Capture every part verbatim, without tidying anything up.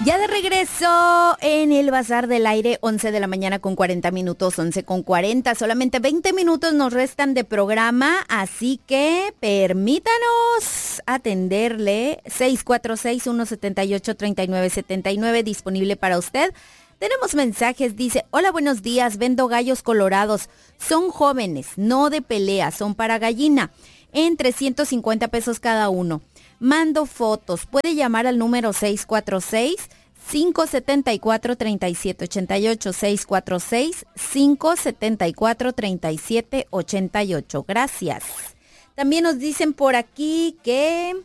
Ya de regreso en el Bazar del Aire, once de la mañana con cuarenta minutos, once con cuarenta. Solamente veinte minutos nos restan de programa, así que permítanos atenderle. seis cuatro seis, uno siete ocho, tres nueve siete nueve, disponible para usted. Tenemos mensajes, dice: hola, buenos días, vendo gallos colorados. Son jóvenes, no de pelea, son para gallina. En trescientos cincuenta pesos cada uno. Mando fotos. Puede llamar al número seis cuatro seis, cinco siete cuatro, tres siete ocho ocho. seis cuatro seis, cinco siete cuatro, tres siete ocho ocho. Gracias. También nos dicen por aquí que...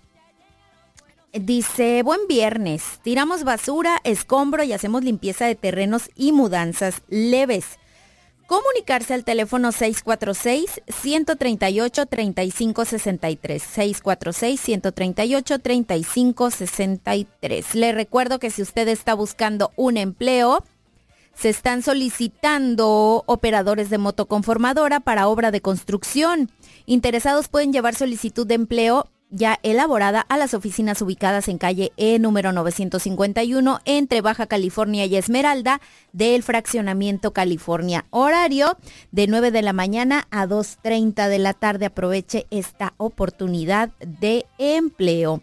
Dice: buen viernes. Tiramos basura, escombro y hacemos limpieza de terrenos y mudanzas leves. Comunicarse al teléfono seis cuatro seis, uno tres ocho, tres cinco seis tres. seis cuatro seis, uno tres ocho, tres cinco seis tres. Le recuerdo que si usted está buscando un empleo, se están solicitando operadores de motoconformadora para obra de construcción. Interesados pueden llevar solicitud de empleo ya elaborada a las oficinas ubicadas en calle E número novecientos cincuenta y uno entre Baja California y Esmeralda del Fraccionamiento California. Horario de nueve de la mañana a dos treinta de la tarde. Aproveche esta oportunidad de empleo.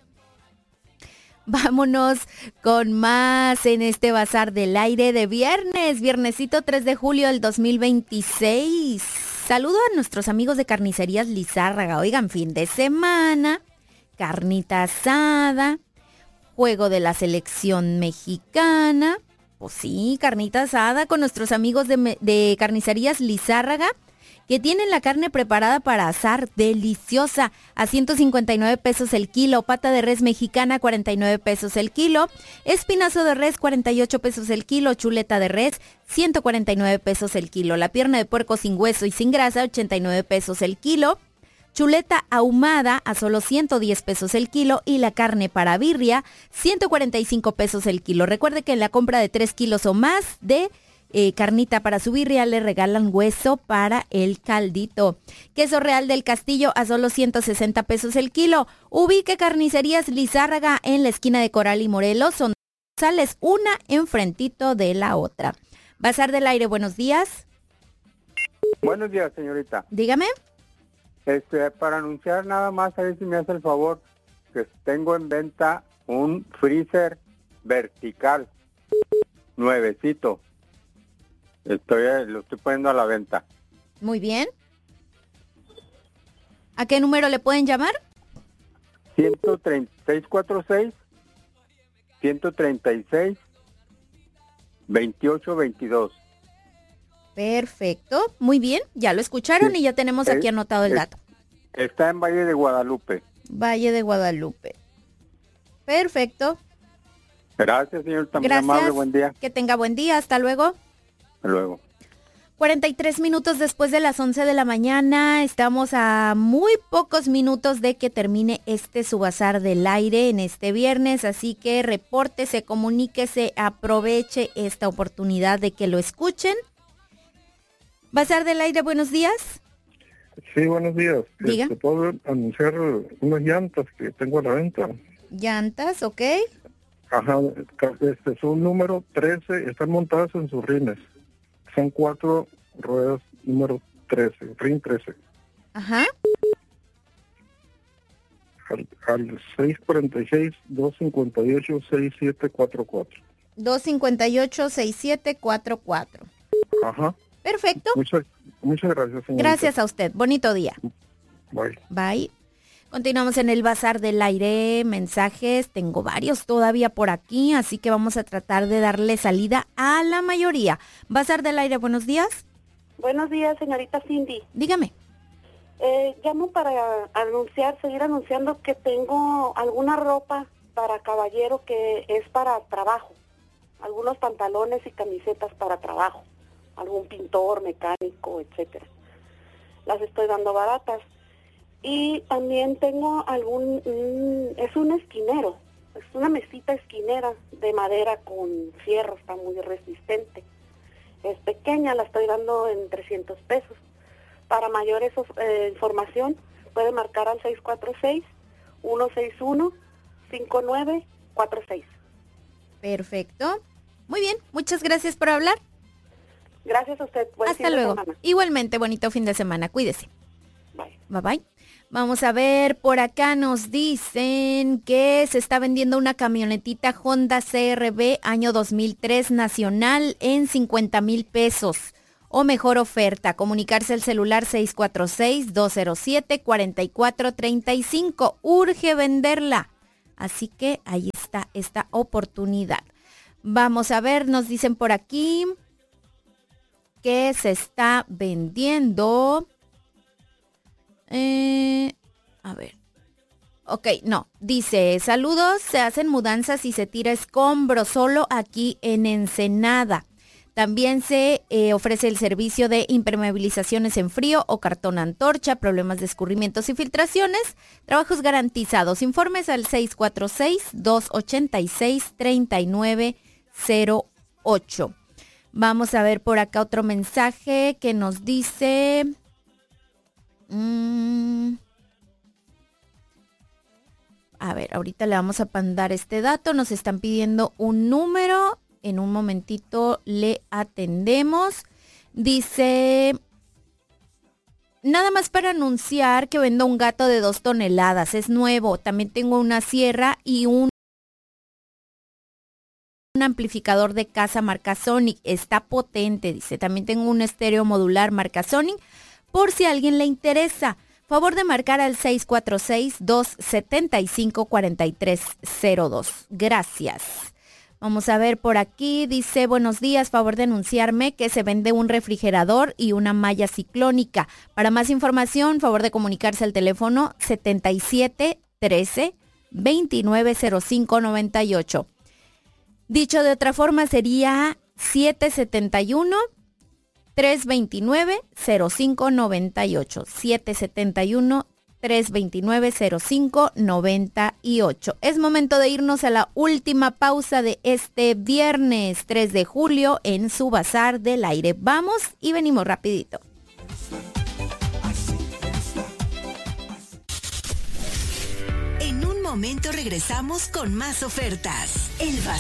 Vámonos con más en este Bazar del Aire de viernes, viernesito tres de julio del dos mil veintiséis. Saludo a nuestros amigos de Carnicerías Lizárraga. Oigan, fin de semana, carnita asada, juego de la selección mexicana. Pues sí, carnita asada con nuestros amigos de, de Carnicerías Lizárraga, que tienen la carne preparada para asar, deliciosa, a ciento cincuenta y nueve pesos el kilo, pata de res mexicana, cuarenta y nueve pesos el kilo, espinazo de res, cuarenta y ocho pesos el kilo, chuleta de res, ciento cuarenta y nueve pesos el kilo, la pierna de puerco sin hueso y sin grasa, ochenta y nueve pesos el kilo, chuleta ahumada a solo ciento diez pesos el kilo y la carne para birria, ciento cuarenta y cinco pesos el kilo. Recuerde que en la compra de tres kilos o más de Eh, carnita para su birria le regalan hueso para el caldito. Queso Real del Castillo a solo ciento sesenta pesos el kilo. Ubique Carnicerías Lizárraga en la esquina de Coral y Morelos. Son sales una enfrentito de la otra. Bazar del Aire, buenos días. Buenos días, señorita. Dígame. Este, para anunciar nada más, a ver si me hace el favor, que tengo en venta un freezer vertical, nuevecito. Estoy, lo estoy poniendo a la venta. Muy bien. ¿A qué número le pueden llamar? ciento treinta, seis cuatro seis, ciento treinta y seis, veintiocho veintidós. Perfecto. Muy bien. Ya lo escucharon Sí. y ya tenemos aquí anotado el dato. Está en Valle de Guadalupe. Valle de Guadalupe. Perfecto. Gracias, señorita. Muy Gracias. amable. Buen día. Que tenga buen día. Hasta luego. Hasta luego. cuarenta y tres minutos después de las once de la mañana, estamos a muy pocos minutos de que termine este su Bazar del Aire en este viernes, así que repórtese, comuníquese, aproveche esta oportunidad de que lo escuchen. Bazar del Aire, buenos días. Sí, buenos días. Diga. Este, ¿puedo anunciar unas llantas que tengo a la venta? Llantas, ¿ok? Ajá, este, son número trece, están montadas en sus rines. Son cuatro ruedas número trece, rin trece. Ajá. Al, al seis cuatro seis, dos cinco ocho, seis siete cuatro cuatro. dos cinco ocho, seis siete cuatro cuatro. Ajá. Perfecto. Muchas, muchas gracias, señorita. Gracias a usted. Bonito día. Bye. Bye. Continuamos en el Bazar del Aire, mensajes, tengo varios todavía por aquí, así que vamos a tratar de darle salida a la mayoría. Bazar del Aire, buenos días. Buenos días, señorita Cindy. Dígame. Eh, llamo para anunciar, seguir anunciando que tengo alguna ropa para caballero que es para trabajo, algunos pantalones y camisetas para trabajo, algún pintor, mecánico, etcétera. Las estoy dando baratas. Y también tengo algún, mm, es un esquinero, es una mesita esquinera de madera con fierro, está muy resistente. Es pequeña, la estoy dando en trescientos pesos. Para mayores eh, información, puede marcar al seis cuatro seis, uno seis uno, cinco nueve cuatro seis. Perfecto. Muy bien, muchas gracias por hablar. Gracias a usted. Buen Hasta fin de luego. semana. Igualmente, bonito fin de semana. Cuídese. Bye. Bye bye. Vamos a ver, por acá nos dicen que se está vendiendo una camionetita Honda C R V año dos mil tres nacional en cincuenta mil pesos. O mejor oferta, comunicarse al celular seis cuatro seis, dos cero siete, cuatro cuatro tres cinco. Urge venderla. Así que ahí está esta oportunidad. Vamos a ver, nos dicen por aquí que se está vendiendo... Eh, a ver. Ok, no. Dice, saludos, se hacen mudanzas y se tira escombro solo aquí en Ensenada. También se eh, ofrece el servicio de impermeabilizaciones en frío o cartón antorcha, problemas de escurrimientos y filtraciones, trabajos garantizados. Informes al seis cuatro seis, dos ocho seis, tres nueve cero ocho. Vamos a ver por acá otro mensaje que nos dice... Mm, a ver, ahorita le vamos a mandar este dato. Nos están pidiendo un número. En un momentito le atendemos. Dice, nada más para anunciar que vendo un gato de dos toneladas. Es nuevo. También tengo una sierra y un, un amplificador de casa marca Sonic. Está potente, dice. También tengo un estéreo modular marca Sonic. Por si a alguien le interesa, favor de marcar al seis cuatro seis, dos siete cinco, cuatro tres cero dos. Gracias. Vamos a ver por aquí, dice, buenos días, favor de anunciarme que se vende un refrigerador y una malla ciclónica. Para más información, favor de comunicarse al teléfono setenta y siete, trece, veintinueve cero cinco noventa y ocho. Dicho de otra forma sería siete setenta y uno, tres veintinueve, cero cinco noventa y ocho. siete setenta y uno, tres veintinueve, cero cinco noventa y ocho. Es momento de irnos a la última pausa de este viernes tres de julio en su Bazar del Aire. Vamos y venimos rapidito. En un momento regresamos con más ofertas. El